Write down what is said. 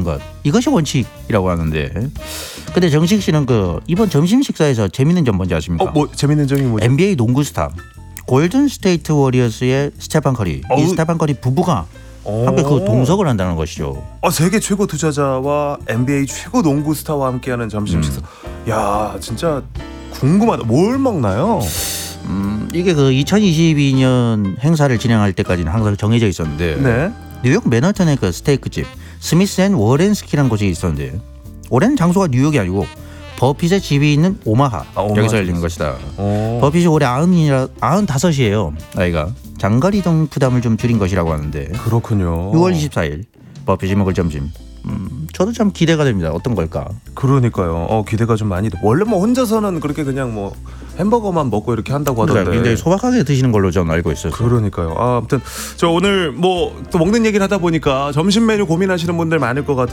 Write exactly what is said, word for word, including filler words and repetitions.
것, 이것이 원칙이라고 하는데, 근데 정식 씨는 그 이번 점심 식사에서 재밌는 점 뭔지 아십니까? 어, 뭐 재밌는 점이 뭐죠? 엔비에이 농구 스타 골든 스테이트 워리어스의 스테판 커리, 어우. 이 스테판 커리 부부가 오. 함께 그 동석을 한다는 것이죠. 어, 세계 최고 투자자와 엔비에이 최고 농구 스타와 함께하는 점심 식사. 음. 야, 진짜 궁금하다. 뭘 먹나요? 음, 이게 그 이천이십이 년 행사를 진행할 때까지는 항상 정해져 있었는데, 네. 뉴욕 맨하탄의 그 스테이크집 스미스 앤 워렌스키라는 곳이 있었는데, 올해는 장소가 뉴욕이 아니고 버핏의 집이 있는 오마하, 아, 오마하 여기서 열리는 것이다. 오. 버핏이 올해 아흔이라 아흔다섯이에요. 나이가 장거리 이동 부담을 좀 줄인 것이라고 하는데, 그렇군요. 유월 이십사일 버핏이 먹을 점심. 음, 저도 참 기대가 됩니다. 어떤 걸까? 그러니까요. 어, 기대가 좀 많이 돼. 원래 뭐 혼자서는 그렇게 그냥 뭐 햄버거만 먹고 이렇게 한다고 하던데. 굉장히 소박하게 드시는 걸로 저는 알고 있어요. 그러니까요. 아, 아무튼 저 오늘 뭐 또 먹는 얘기를 하다 보니까 점심 메뉴 고민하시는 분들 많을 것 같은데.